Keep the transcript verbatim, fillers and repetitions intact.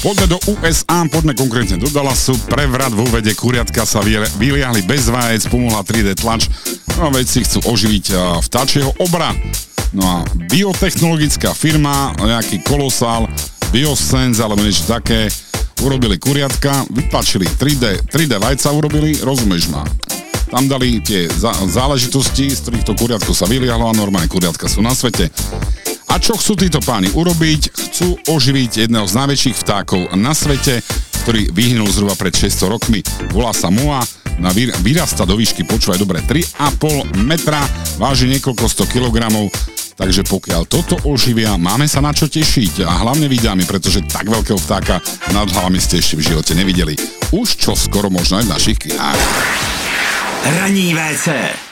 Poďme do ú es á, poďme konkrétne do Dallasu. Prevrat vo vede, kuriatka sa vyliahli bez vajec, pomohla tri dé tlač. No a vedci chcú oživiť vtáčieho obra. No a biotechnologická firma, nejaký kolosál, Biosense alebo niečo také, urobili kuriatka, vytlačili tri dé, tri dé vajca urobili, rozumieš ma? Tam dali tie záležitosti, z ktorých to kuriatko sa vyliahlo a normálne kuriatka sú na svete. A čo chcú títo páni urobiť? Chcú oživiť jedného z najväčších vtákov na svete, ktorý vyhynul zhruba pred šesťsto rokmi. Volá sa Moa, na vyrasta do výšky, počúvaj dobre, tri a pol metra, váži niekoľko sto kilogramov, takže pokiaľ toto oživia, máme sa na čo tešiť a hlavne videami, pretože tak veľkého vtáka nad hlavami ste ešte v živote nevideli. Už čo skoro možno aj v našich kinách. Ranní vé cé.